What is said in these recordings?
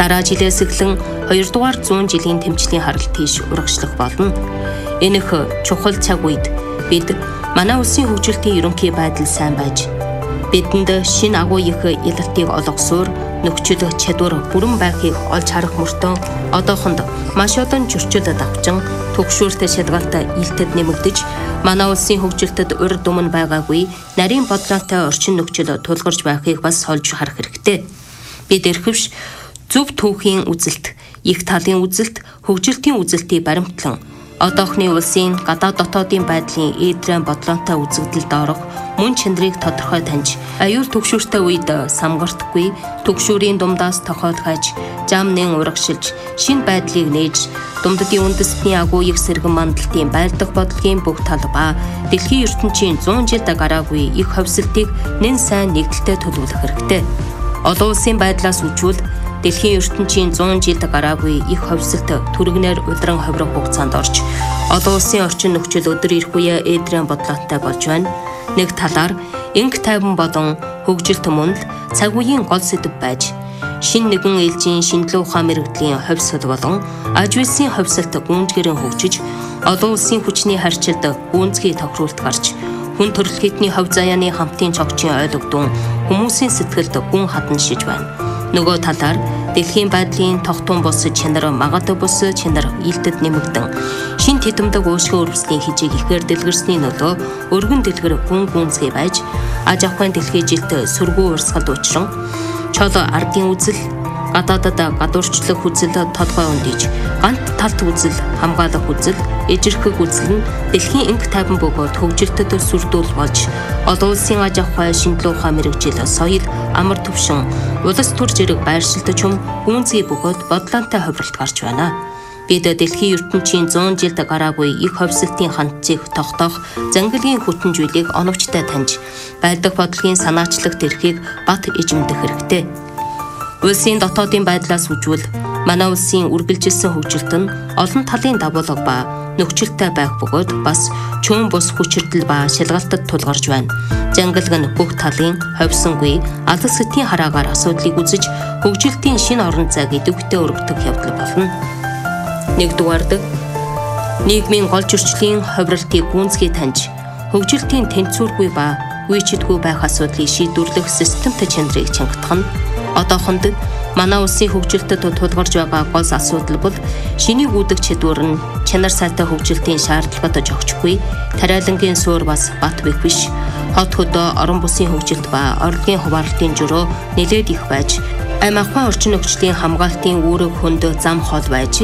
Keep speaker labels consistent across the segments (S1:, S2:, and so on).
S1: Дараа жилээс эхлэн 2 дугаар 100 жилийн тэмцлийн харалт тийш урагшлах болно. Энэх чухал цаг үед бид манай улсын хөгжилтийн ерөнхий байдал сайн байж бидэнд шинэ агуу их илэртийг олгосоор нөхцөл чадвар бүрэн байхыг олж харах мөртөө одоохонд маш олон зөрчил давчин түгшүүртэй шалгалтаа илтэд нэмэгдэж манай улсын хөгжилтөд урд өмнө байгаагүй нарийн бодлоотой орчин нөхцөл тулгарч байхыг бас олж харах хэрэгтэй. Бид эрхэвч зөв түүхийн үзэлт, их талын үзэлт, хөгжилтийн үзэлтийг баримтлан одоохны улсын гадаад дотоодын байдлын эдрэн бодлоотой үзэгдэлд орох мөн чанарыг тодорхой таньж аюул түгшүүртэй үед самгартгүй түгшүүрийн дундаас тохиол хайж замнын урагшилж шинэ байдлыг нээж дунддын үндэстний агуу их сэргэн мандалтын байлдах бодлогын бүх тал ба дэлхийн ертөнцийн 100 жилд гараагүй их хөвсөлтийг нэн сайн нэгдэлтэй төлөвлөх хэрэгтэй. Олон улсын байдлаас үжүүл дэлхийн ертөнцийн 100 жилд гараагүй их хөвсөлт түргэнээр удран ховрох хугацаанд орж олон улсын орчин нөхцөл өдөр ирэх үе эдрэн бодлоотой болж байна. Нэг талаар инг тайван болон хөгжилт мөн л цаг үеийн гол сэдэв байж шин нэгэн ээлжийн шинжилгээ ухаан мэрэгдлийн ховсол болон аж үйлсийн ховсолт гүнзгэрэн хөгжиж олон улсын хүчний харьцалд гүнзгий тохируулалт гарч хүн төрөл хэдний хов заяаны хамтын цогцын ойлгодон хүмүүсийн сэтгэлд гүн хатан шиж байна. Нөгөө талаар дэлхийн байдлын тогтун бус чанар магадгүй бус чанар илтэд нэмэгдэн шин тэтгэмдэг уушгин өрөвсдийн хижийг ихээр дэлгэрсний нөлөө өргөн дэлгэр гүн гүнзгий байж аж ахуйн дэлхийн жилт сүргүү урсгалд учран чол ардын үзэл гадаадад гадуурчлах үзэл толгой өндийж гант талт үзэл хамгаалах үзэл эжирхэг үзэл нь дэлхийн инг тайван бөгөөд хөгжилтөд сүрдүүл болж олон улсын аж ахуй шинжилгээ ухаан мэрэгжил соёл амар төвшин улс төр зэрэг байршилтаж хүм гүнзгий бөгөөд бодлоонтой ховролт гарч байна. Бид дэлхийн ертөнцийн 100 жилд гараагүй их ховсолтын хандцыг тогтоох зангилын хүтэнжүүлийг оновчтой таньж байлдах бодлогын санаачлах тэрхийг бат эжимдэх хэрэгтэй. Улсын дотоодын байдлаас үжүүл манай улсын үргэлжилсэн хөгжилт нь олон талын дагуулга ба нөхцөлтэй байх бөгөөд бас чөөн бус хүчирдэл ба шалгалтад тулгарч байна. Зангилга нь бүх талын ховсонгүй алс гэтийн хараагаар асуудлыг үзэж хөгжилтийн шинэ орон зайг идэвхтэй өргөдөх явдал болно. Нэгдүгээрд нийгмийн гол зөрчлийн ховролтыг гүнзгий таньж хөгжилтийн тэнцвэргүй ба үечидгүй байх асуудлыг шийдвэрлэх системтэй чанарыг чангатах нь одоохонд манай улсын хөгжилтөд тулгарч байгаа гол асуудал бол шиний гүйдэг чадвар нь чанар сайтай хөгжилтийн шаардлагад жогчгүй тариалангийн суур бас бат бэх биш. Хот хөдөө орон бусын хөгжилт ба орлогын хуваарлтын журуу нэлээд их байж амь ахуйн орчин нөхцөлийн хамгаалтын үүрэг хөнд зам хол байж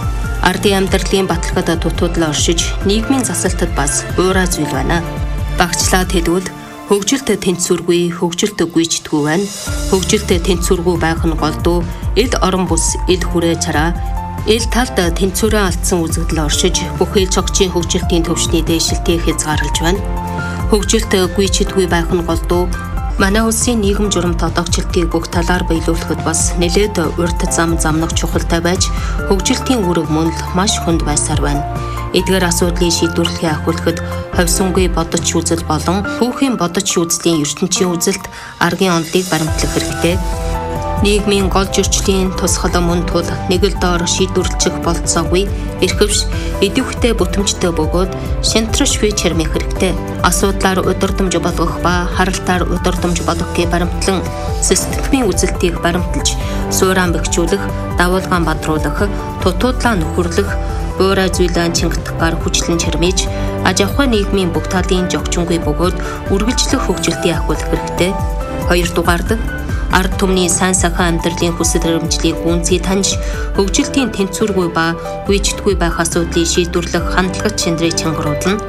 S1: ардын амьдралын баталгад дутуудлаа оршиж нийгмийн засалтад бас уурай зүйл байна. Багцлаад хэлвэл хөгжилт тэнцвэргүй, хөгжилт гүйцэтгэв байна. Хөгжилт тэнцвэргүй байх нь голдуу эд орон бус эд хүрээ цараа эл талд тэнцвэрээ алдсан үзэгдэл оршиж бүх эл цогцын хөгжилтийн төвшний дээшилтийг хязгаарлаж байна. Хөгжилт гүйцэтгэв байх нь голдуу манай улсын нийгэм журам тодогчлтыг бүх талаар биелүүлэхэд бас нэлээд урт замнах чухалтай байж хөгжилтийн үүрэг мөн л маш хүнд байсаар байна. Эдгээр асуудлыг шийдвэрлэхээ ахиулахад ховсонгүй бодож үзэл болон хүүхийн бодож үзлийн ертөнцийн үзэлт аргын онолыг баримтлах хэрэгтэй. Нийгмийн гол зөрчлийн тусгал мөн тул нэг л доор шийдвэрлэх болцоогүй эрхэвч идэвхтэй бүтэмжтэй бөгөөд шантрашгүй чармих хэрэгтэй. Асуудлаар удирдамж болгох ба харалтаар удирдамж болгохыг баримтлан системийн үзэлтийг баримталж сууран бэхжүүлэх, давуулгаан бадруулах, тутуудлаа нөхөрлөх уурай зүйлэн чингтгаар хүчлэн чармиж аж ахуй нийгмийн бүх талын жогчингүй бөгөөд үргэлжлэх хөгжилтийг ахиулах хэрэгтэй. Хоёрдугаард ард түмний сайн сайхан амьдралын хүсэл эрмжлийг гүнзгий таньж хөгжилтийн тэнцвэргүй ба гүйцэтгэхгүй байх асуудлыг шийдвэрлэх хандлагат чанарыг чангаруулна.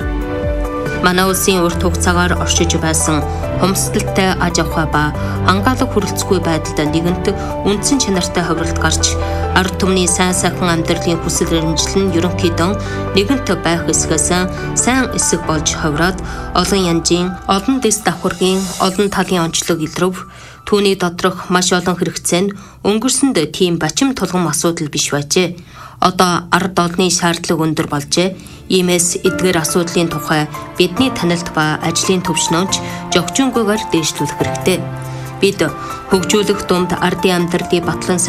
S1: Манай улсын урт хугацаагаар оршиж байсан хомсдолтой аж ахуй ба хангаалга хүрэлцэхгүй байдалд нэгэнт үндсэн чанартай ховролт гарч ард түмний сайн сайхан амьдралын хүсэл эрмжил нь ерөнхийдөө нэгэнт байх эсгээс сайн эсэг болж ховроод олон янзын олон дэс давхаргийн олон талын онцлог илрв. Түүний доторх маш олон хэрэгцээ нь өнгөрсөнд тийм бачим тулгам асуудал биш байжээ. Одоо ард олонний шаардлага өндөр болжээ. Иймээс эдгээр асуудлын тухай бидний танилт ба ажлын төвшнөөч жогчингүйгээр дээшлүүлэх хэрэгтэй. Бид хөгжүүлэх дунд ардын амьдралыг батлан